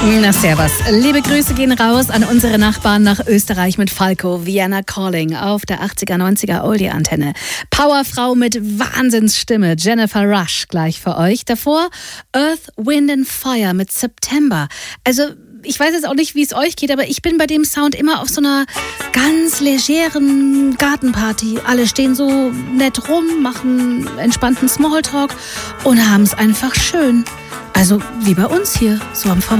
Na servus. Liebe Grüße gehen raus an unsere Nachbarn nach Österreich mit Falco, Vienna Calling auf der 80er, 90er Oldie-Antenne. Powerfrau mit Wahnsinnsstimme, Jennifer Rush gleich für euch. Davor Earth, Wind and Fire mit September. Also ich weiß jetzt auch nicht, wie es euch geht, aber ich bin bei dem Sound immer auf so einer ganz legeren Gartenparty. Alle stehen so nett rum, machen entspannten Smalltalk und haben es einfach schön. Also wie bei uns hier, so am